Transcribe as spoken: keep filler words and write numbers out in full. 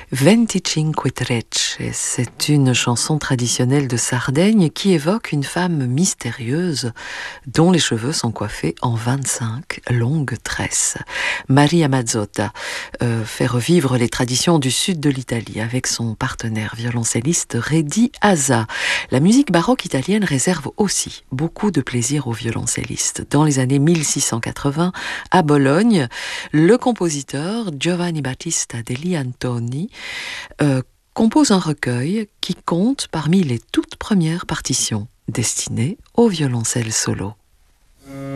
Venticinque Trecce, c'est une chanson traditionnelle de Sardaigne qui évoque une femme mystérieuse dont les cheveux sont coiffés en vingt-cinq longues tresses. Maria Mazzotta euh, fait revivre les traditions du sud de l'Italie avec son partenaire violoncelliste Redi Haza. La musique baroque italienne réserve aussi beaucoup de plaisir aux violoncellistes. Dans les années mille six cent quatre-vingts, à Bologne, le compositeur Giovanni Battista degli Antoni Euh, compose un recueil qui compte parmi les toutes premières partitions destinées au violoncelle solo.